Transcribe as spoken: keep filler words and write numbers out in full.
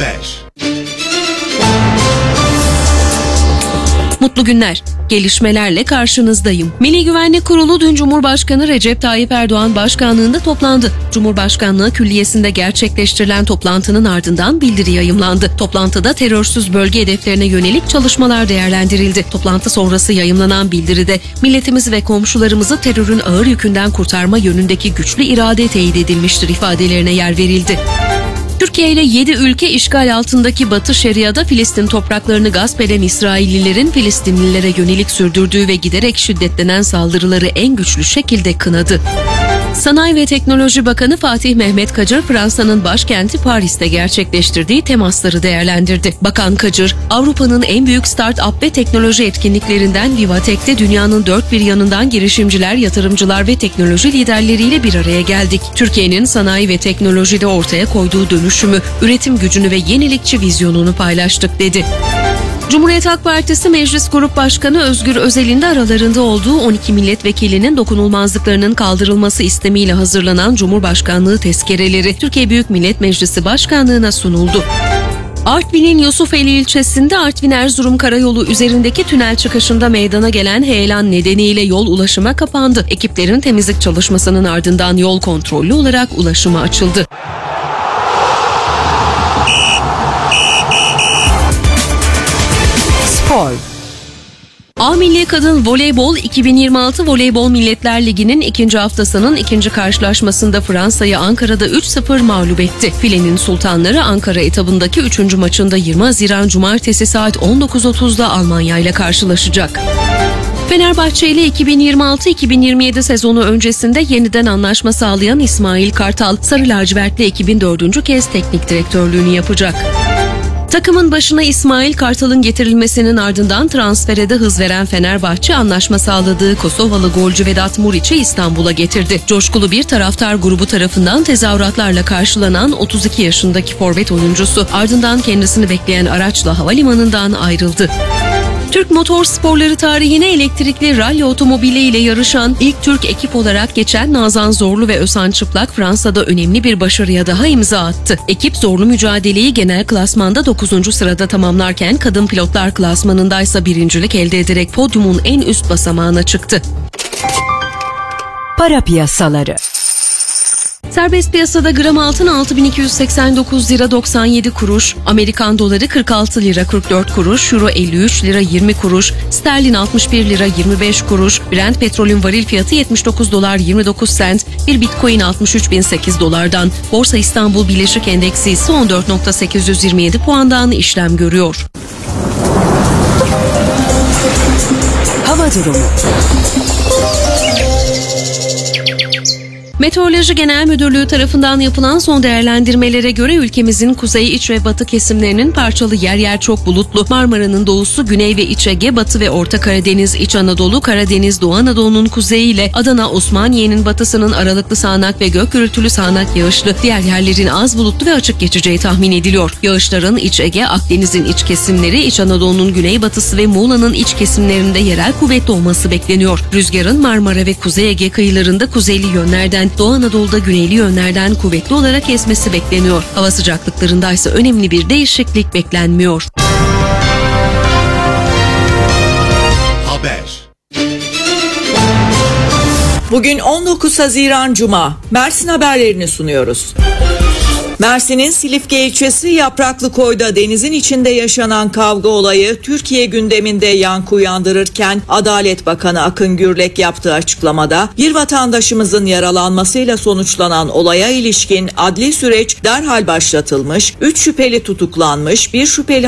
Haber. Mutlu günler. Gelişmelerle karşınızdayım. Milli Güvenlik Kurulu dün Cumhurbaşkanı Recep Tayyip Erdoğan başkanlığında toplandı. Cumhurbaşkanlığı Külliyesi'nde gerçekleştirilen toplantının ardından bildiri yayımlandı. Toplantıda terörsüz bölge hedeflerine yönelik çalışmalar değerlendirildi. Toplantı sonrası yayımlanan bildiride milletimizi ve komşularımızı terörün ağır yükünden kurtarma yönündeki güçlü irade teyit edilmiştir ifadelerine yer verildi. Türkiye ile yedi ülke işgal altındaki Batı Şeria'da Filistin topraklarını gasp eden İsraillilerin Filistinlilere yönelik sürdürdüğü ve giderek şiddetlenen saldırıları en güçlü şekilde kınadı. Sanayi ve Teknoloji Bakanı Fatih Mehmet Kacır, Fransa'nın başkenti Paris'te gerçekleştirdiği temasları değerlendirdi. Bakan Kacır, Avrupa'nın en büyük start-up ve teknoloji etkinliklerinden Vivatek'te dünyanın dört bir yanından girişimciler, yatırımcılar ve teknoloji liderleriyle bir araya geldik. Türkiye'nin sanayi ve teknolojide ortaya koyduğu dönüşümü, üretim gücünü ve yenilikçi vizyonunu paylaştık dedi. Cumhuriyet Halk Partisi Meclis Grup Başkanı Özgür Özel'in de aralarında olduğu on iki milletvekilinin dokunulmazlıklarının kaldırılması istemiyle hazırlanan Cumhurbaşkanlığı tezkereleri Türkiye Büyük Millet Meclisi Başkanlığı'na sunuldu. Artvin'in Yusufeli ilçesinde Artvin-Erzurum Karayolu üzerindeki tünel çıkışında meydana gelen heyelan nedeniyle yol ulaşıma kapandı. Ekiplerin temizlik çalışmasının ardından yol kontrollü olarak ulaşıma açıldı. Spor. A Milli Kadın Voleybol iki bin yirmi altı Voleybol Milletler Ligi'nin ikinci haftasının ikinci karşılaşmasında Fransa'yı Ankara'da üç sıfır mağlup etti. Filenin Sultanları Ankara etabındaki üçüncü maçında yirmi Haziran Cumartesi saat on dokuz otuzda Almanya ile karşılaşacak. Fenerbahçe ile iki bin yirmi altı iki bin yirmi yedi sezonu öncesinde yeniden anlaşma sağlayan İsmail Kartal, Sarı Lacivertli ekibin dördüncü kez teknik direktörlüğünü yapacak. Takımın başına İsmail Kartal'ın getirilmesinin ardından transfere de hız veren Fenerbahçe anlaşma sağladığı Kosovalı golcü Vedat Muriç'i İstanbul'a getirdi. Coşkulu bir taraftar grubu tarafından tezahüratlarla karşılanan otuz iki yaşındaki forvet oyuncusu ardından kendisini bekleyen araçla havalimanından ayrıldı. Türk motor sporları tarihine elektrikli ralli otomobiliyle yarışan ilk Türk ekip olarak geçen Nazan Zorlu ve Özhan Çıplak Fransa'da önemli bir başarıya daha imza attı. Ekip zorlu mücadeleyi genel klasmanda dokuzuncu sırada tamamlarken kadın pilotlar klasmanındaysa birincilik elde ederek podyumun en üst basamağına çıktı. Para piyasaları. Serbest piyasada gram altın altı bin iki yüz seksen dokuz lira doksan yedi kuruş, Amerikan doları kırk altı lira kırk dört kuruş, euro elli üç lira yirmi kuruş, sterlin altmış bir lira yirmi beş kuruş, Brent petrolün varil fiyatı yetmiş dokuz dolar yirmi dokuz sent, bir bitcoin altmış üç bin sekiz dolardan, Borsa İstanbul Birleşik Endeksi ise on dört bin sekiz yüz yirmi yedi puandan işlem görüyor. Hava durumu. Meteoroloji Genel Müdürlüğü tarafından yapılan son değerlendirmelere göre ülkemizin kuzey, iç ve batı kesimlerinin parçalı yer yer çok bulutlu, Marmara'nın doğusu, Güney ve İç Ege, Batı ve Orta Karadeniz, İç Anadolu, Karadeniz, Doğu Anadolu'nun kuzeyi ile Adana, Osmaniye'nin batısının aralıklı sağanak ve gök gürültülü sağanak yağışlı, diğer yerlerin az bulutlu ve açık geçeceği tahmin ediliyor. Yağışların İç Ege, Akdeniz'in iç kesimleri, İç Anadolu'nun güneybatısı ve Muğla'nın iç kesimlerinde yerel kuvvetli olması bekleniyor. Rüzgarın Marmara ve Kuzey Ege kıyılarında kuzeyli yönlerden, Doğu Anadolu'da güneyli yönlerden kuvvetli olarak esmesi bekleniyor. Hava sıcaklıklarında ise önemli bir değişiklik beklenmiyor. Haber. Bugün on dokuz Haziran Cuma. Mersin haberlerini sunuyoruz. Mersin'in Silifke ilçesi Yapraklıkoy'da denizin içinde yaşanan kavga olayı Türkiye gündeminde yankı uyandırırken Adalet Bakanı Akın Gürlek yaptığı açıklamada bir vatandaşımızın yaralanmasıyla sonuçlanan olaya ilişkin adli süreç derhal başlatılmış, üç şüpheli tutuklanmış, bir şüpheli